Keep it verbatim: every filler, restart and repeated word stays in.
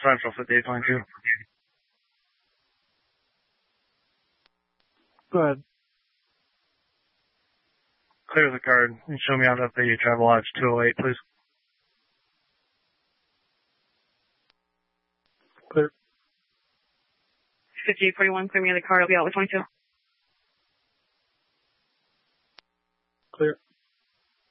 Central fifty-eight twenty-two. Go ahead. Clear the card and show me out at the Travelodge two oh eight, please. Clear. fifty-eight forty-one, clear me out of the card. I'll be out with twenty-two. Clear.